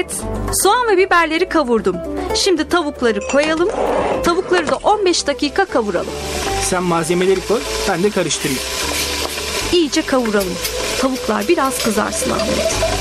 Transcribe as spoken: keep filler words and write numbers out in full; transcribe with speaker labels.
Speaker 1: Ahmet. Soğan ve biberleri kavurdum. Şimdi tavukları koyalım. Tavukları da on beş dakika kavuralım.
Speaker 2: Sen malzemeleri koy, ben de karıştırayım.
Speaker 1: İyice kavuralım. Tavuklar biraz kızarsın Ahmet.